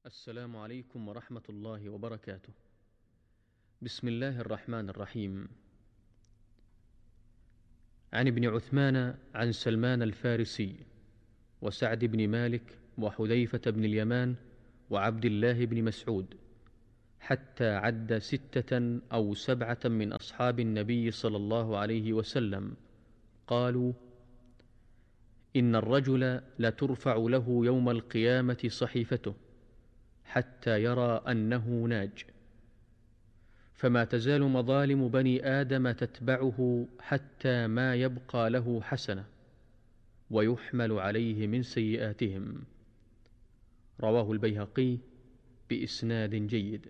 السلام عليكم ورحمة الله وبركاته. بسم الله الرحمن الرحيم. عن ابن عثمان عن سلمان الفارسي وسعد بن مالك وحذيفة بن اليمان وعبد الله بن مسعود حتى عد 6 أو 7 من أصحاب النبي صلى الله عليه وسلم قالوا: إن الرجل لترفع له يوم القيامة صحيفته حتى يرى أنه ناج، فما تزال مظالم بني آدم تتبعه حتى ما يبقى له حسنة ويحمل عليه من سيئاتهم. رواه البيهقي بإسناد جيد.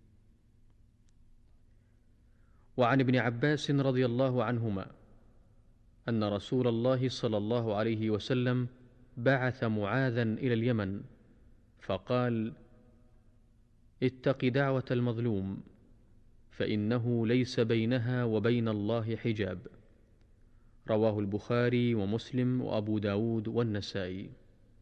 وعن ابن عباس رضي الله عنهما أن رسول الله صلى الله عليه وسلم بعث معاذا إلى اليمن فقال: اتق دعوة المظلوم فإنه ليس بينها وبين الله حجاب. رواه البخاري ومسلم وأبو داود والنسائي.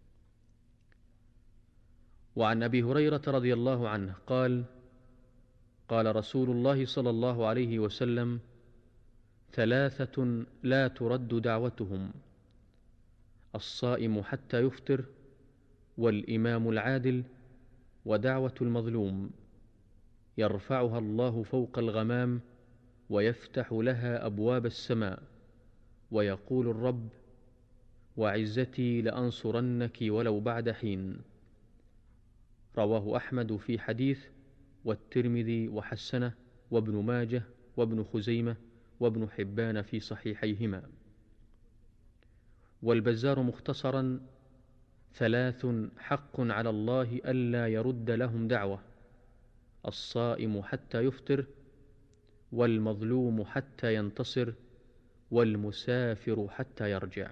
وعن أبي هريرة رضي الله عنه قال: قال رسول الله صلى الله عليه وسلم: 3 لا ترد دعوتهم: الصائم حتى يفطر، والإمام العادل، ودعوة المظلوم. يرفعها الله فوق الغمام ويفتح لها أبواب السماء، ويقول الرب: وعزتي لأنصرنك ولو بعد حين. رواه أحمد في حديث، والترمذي وحسنه، وابن ماجه، وابن خزيمة، وابن حبان في صحيحيهما. والبزار مختصرا: 3 حق على الله ألا يرد لهم دعوة: الصائم حتى يفطر، والمظلوم حتى ينتصر، والمسافر حتى يرجع.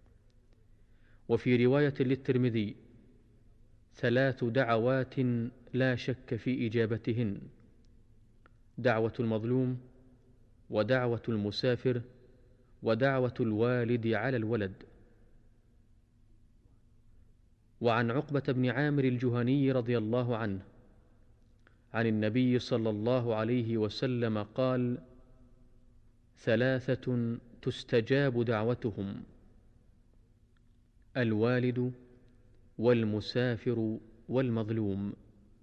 وفي رواية للترمذي: 3 دعوات لا شك في إجابتهن: دعوة المظلوم، ودعوة المسافر، ودعوة الوالد على الولد. وعن عقبة بن عامر الجهني رضي الله عنه عن النبي صلى الله عليه وسلم قال: 3 تستجاب دعوتهم: الوالد، والمسافر، والمظلوم.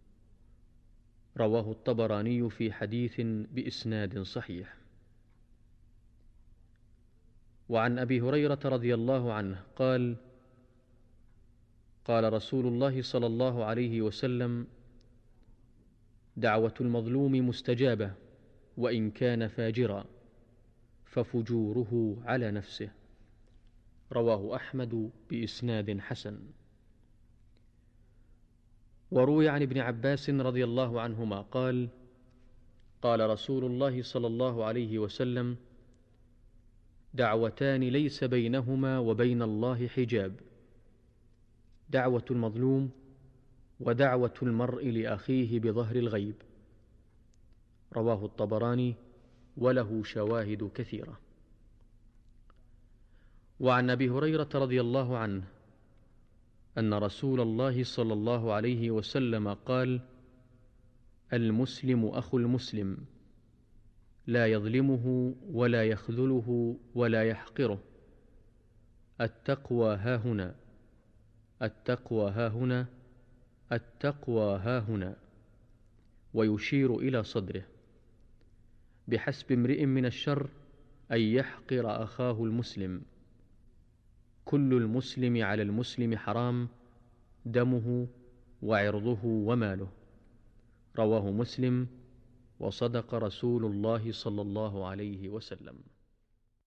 رواه الطبراني في حديث بإسناد صحيح. وعن أبي هريرة رضي الله عنه قال: قال رسول الله صلى الله عليه وسلم: دعوة المظلوم مستجابة وإن كان فاجرا، ففجوره على نفسه. رواه أحمد بإسناد حسن. وروي عن ابن عباس رضي الله عنهما قال: قال رسول الله صلى الله عليه وسلم: دعوتان ليس بينهما وبين الله حجاب: دعوة المظلوم، ودعوة المرء لأخيه بظهر الغيب. رواه الطبراني وله شواهد كثيرة. وعن أبي هريرة رضي الله عنه أن رسول الله صلى الله عليه وسلم قال: المسلم أخو المسلم، لا يظلمه ولا يخذله ولا يحقره. التقوى هاهنا، التقوى هاهنا، التقوى هاهنا. ويشير إلى صدره. بحسب امرئ من الشر أن يحقر أخاه المسلم. كل المسلم على المسلم حرام، دمه وعرضه وماله. رواه مسلم. وصدق رسول الله صلى الله عليه وسلم.